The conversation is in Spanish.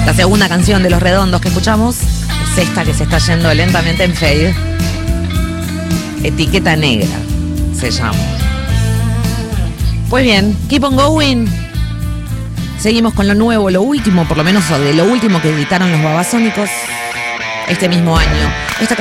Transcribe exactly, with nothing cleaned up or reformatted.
La segunda canción de Los Redondos que escuchamos es esta que se está yendo lentamente en fade. Etiqueta Negra se llama. Pues bien, keep on going. Seguimos con lo nuevo, lo último, por lo menos de lo último que editaron los Babasónicos este mismo año. Esta